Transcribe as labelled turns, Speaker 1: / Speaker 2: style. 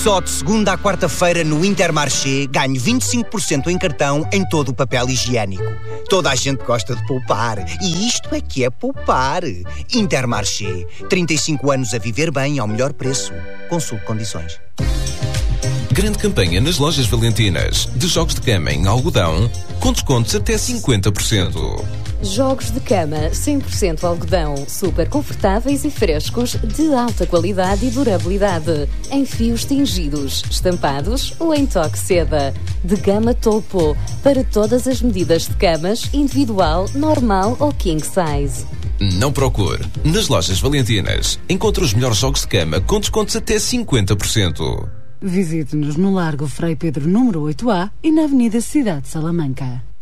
Speaker 1: Só de segunda à quarta-feira no Intermarché ganho 25% em cartão em todo o papel higiênico. Toda a gente gosta de poupar. E isto é que é poupar. Intermarché. 35 anos a viver bem ao melhor preço. Consulte condições.
Speaker 2: Grande campanha nas lojas Valentinas. De jogos de cama em algodão, com descontos até 50%.
Speaker 3: Jogos de cama 100% algodão, super confortáveis e frescos, de alta qualidade e durabilidade, em fios tingidos, estampados ou em toque seda. De gama topo, para todas as medidas de camas, individual, normal ou king size.
Speaker 2: Não procure. Nas lojas Valentinas, encontre os melhores jogos de cama com descontos até 50%.
Speaker 4: Visite-nos no Largo Frei Pedro número 8A e na Avenida Cidade de Salamanca.